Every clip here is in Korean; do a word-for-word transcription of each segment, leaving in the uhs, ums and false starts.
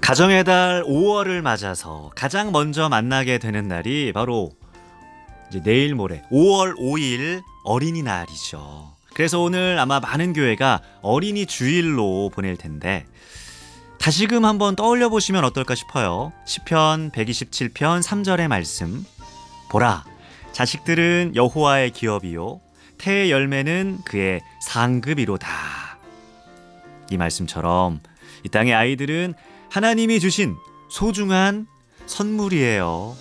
가정의 달 오월을 맞아서 가장 먼저 만나게 되는 날이 바로 이제 내일 모레 오월 오일 어린이날이죠. 그래서 오늘 아마 많은 교회가 어린이 주일로 보낼 텐데 다시금 한번 떠올려 보시면 어떨까 싶어요. 시편 백이십칠 편 삼 절의 말씀. 보라, 자식들은 여호와의 기업이요 태의 열매는 그의 상급이로다. 이 말씀처럼 이 땅의 아이들은 하나님이 주신 소중한 선물이에요.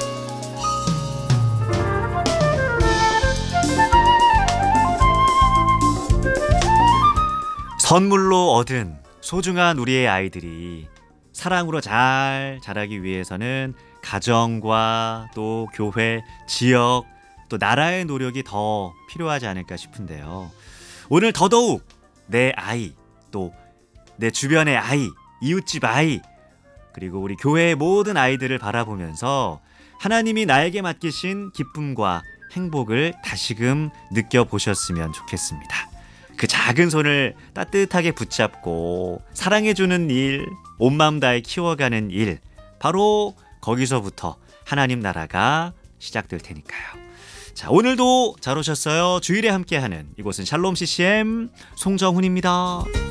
선물로 얻은 소중한 우리의 아이들이 사랑으로 잘 자라기 위해서는 가정과 또 교회, 지역, 또 나라의 노력이 더 필요하지 않을까 싶은데요. 오늘 더더욱 내 아이, 또 내 주변의 아이, 이웃집 아이, 그리고 우리 교회의 모든 아이들을 바라보면서 하나님이 나에게 맡기신 기쁨과 행복을 다시금 느껴보셨으면 좋겠습니다. 그 작은 손을 따뜻하게 붙잡고 사랑해주는 일, 온 마음 다해 키워가는 일, 바로 거기서부터 하나님 나라가 시작될 테니까요. 자, 오늘도 잘 오셨어요. 주일에 함께하는 이곳은 샬롬 씨씨엠 송정훈입니다.